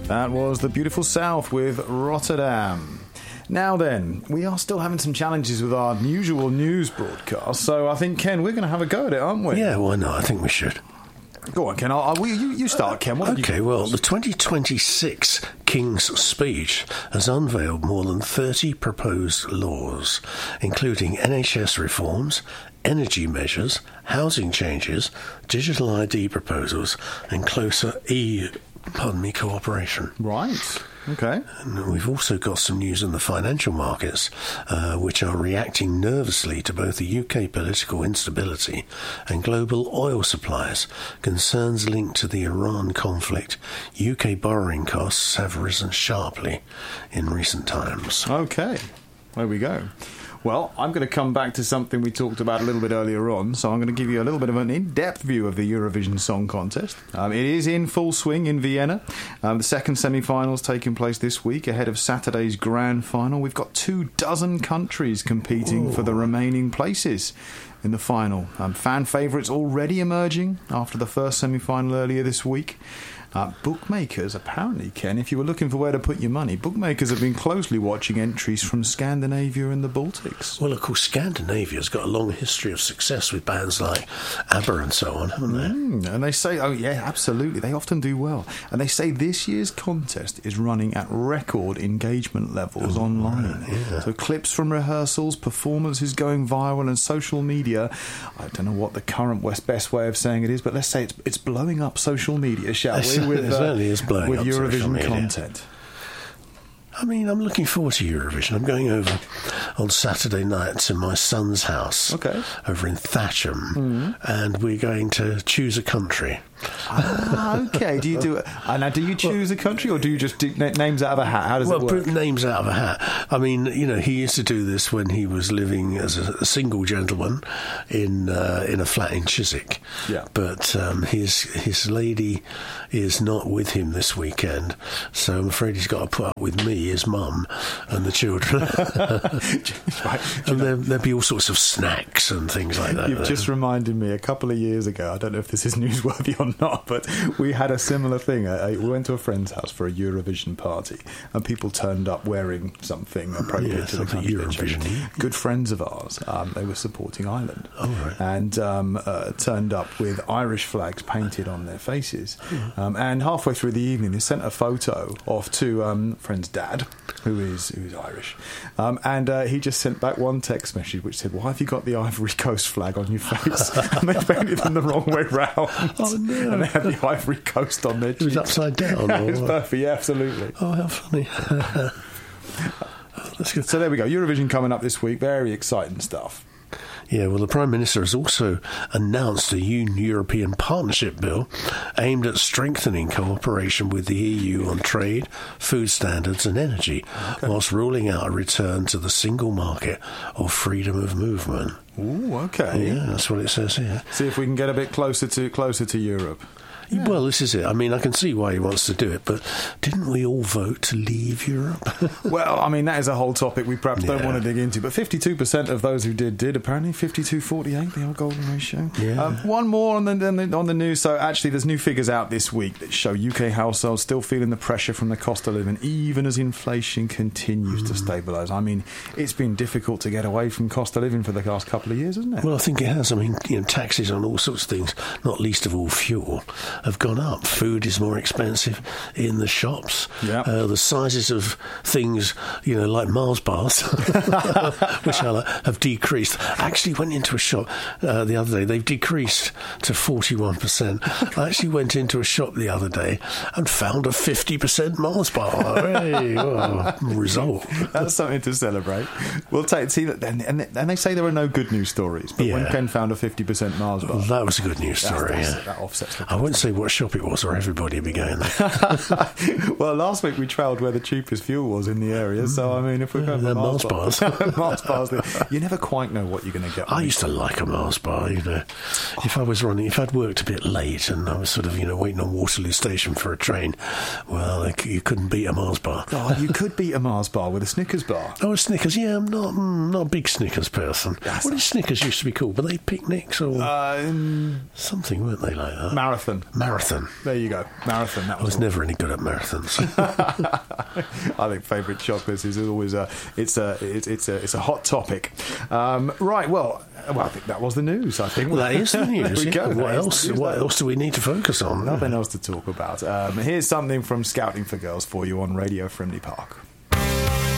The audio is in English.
That was the beautiful South with Rotterdam. Now then, we are still having some challenges with our usual news broadcast, so I think, Ken, we're going to have a go at it, aren't we? Yeah, why not? I think we should. Go on, Ken. You start, Ken. Okay, well, the 2026 King's Speech has unveiled more than 30 proposed laws, including NHS reforms, energy measures, housing changes, digital ID proposals, and closer cooperation. Right. Okay. And we've also got some news on the financial markets, which are reacting nervously to both the UK political instability and global oil supplies. Concerns linked to the Iran conflict. UK borrowing costs have risen sharply in recent times. Okay. There we go. Well, I'm going to come back to something we talked about a little bit earlier on, so I'm going to give you a little bit of an in-depth view of the Eurovision Song Contest. It is in full swing in Vienna. The second semi-finals taking place this week ahead of Saturday's grand final. We've got 24 countries competing for the remaining places in the final. Fan favourites already emerging after the first semi-final earlier this week. Bookmakers, apparently, Ken, if you were looking for where to put your money, bookmakers have been closely watching entries from Scandinavia and the Baltics. Well, of course, Scandinavia's got a long history of success with bands like ABBA and so on, haven't they? And they say, oh yeah, absolutely, they often do well. And they say this year's contest is running at record engagement levels online. Yeah. So clips from rehearsals, performances going viral, and social media. I don't know what the current best way of saying it is, but let's say it's blowing up social media, shall we? It certainly is blowing with up Eurovision content. I mean, I'm looking forward to Eurovision. I'm going over on Saturday night to my son's house over in Thatcham, and we're going to choose a country. Okay. Do you do it? Now, do you choose a country, or do you just do names out of a hat? How does it work? Names out of a hat. I mean, he used to do this when he was living as a single gentleman in a flat in Chiswick. Yeah. But his lady is not with him this weekend, so I'm afraid he's got to put up with me, his mum, and the children. Right. And there'll be all sorts of snacks and things like that. You've just reminded me, a couple of years ago, I don't know if this is newsworthy or not, but we had a similar thing. We went to a friend's house for a Eurovision party, and people turned up wearing something appropriate to the country. Eurovision. Good friends of ours, they were supporting Ireland, and turned up with Irish flags painted on their faces. And halfway through the evening, they sent a photo off to friend's dad, who's Irish, and he just sent back one text message which said, "Why have you got the Ivory Coast flag on your face?" And they painted them the wrong way round. Oh no! And they had the Ivory Coast on their cheeks. It was upside down. It was perfect. Yeah, absolutely. Oh, how funny! That's good. So there we go. Eurovision coming up this week. Very exciting stuff. Yeah, well, the Prime Minister has also announced a European Partnership Bill aimed at strengthening cooperation with the EU on trade, food standards and energy, whilst ruling out a return to the single market or freedom of movement. Ooh, okay. Yeah, that's what it says here. See if we can get a bit closer to Europe. Yeah. Well, this is it. I mean, I can see why he wants to do it, but didn't we all vote to leave Europe? Well, I mean, that is a whole topic we perhaps don't want to dig into, but 52% of those who did, apparently. 52-48, the old golden ratio. Yeah. One more on the news. So, actually, there's new figures out this week that show UK households still feeling the pressure from the cost of living, even as inflation continues to stabilise. I mean, it's been difficult to get away from cost of living for the last couple of years, hasn't it? Well, I think it has. I mean, taxes on all sorts of things, not least of all fuel, have gone up. Food is more expensive in the shops. Yep. The sizes of things, like Mars bars, which have decreased. I actually went into a shop the other day. They've decreased to 41%. I actually went into a shop the other day and found a 50% Mars bar. Hey, result. That's something to celebrate. We'll see that, and they say there are no good news stories, but when Ken found a 50% Mars bar, that was a good news story. That offsets the cost. I won't say what shop it was, or everybody would be going there. Well, last week we trialled where the cheapest fuel was in the area, so I mean, if we're going for Mars bars, Mars bars, you never quite know what you're going to get. I used to like a Mars bar, If I'd worked a bit late and I was sort of, waiting on Waterloo Station for a train, well, you couldn't beat a Mars bar. Oh, you could beat a Mars bar with a Snickers bar. Oh, a Snickers, yeah, I'm not a big Snickers person. What did Snickers used to be called? Were they picnics or something, weren't they, like that? Marathon. Marathon. There you go. Marathon. That I was never any good at marathons. I think favourite chocolates is always it's a hot topic. Right. Well, I think that was the news. I think that is the news. There we go. What else? What else do we need to focus on? Nothing else to talk about. Here's something from Scouting for Girls for you on Radio Frimley Park.